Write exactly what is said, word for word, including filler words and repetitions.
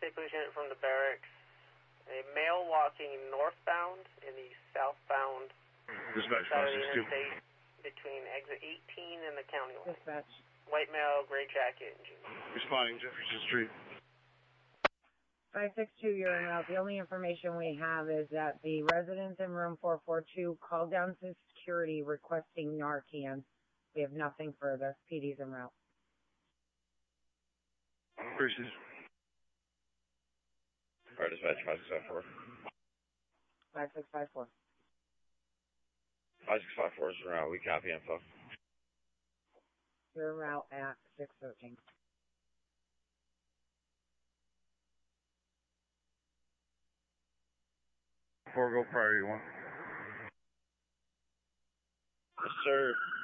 take Lieutenant from the barracks. A male walking northbound in the southbound Dispatch side of five the six two. interstate between exit eighteen and the county line. Dispatch. White male, gray jacket, and jeans. Responding Jefferson Street. five six two, you're en route. The only information we have is that the residents in room four four two called down to security requesting Narcan. We have nothing further. P D's en route. Appreciate. Alright, dispatch five six five four. five six five four. five six five four is en route. We copy info. You're en route at six thirteen. Four, go priority one. Yes, sir.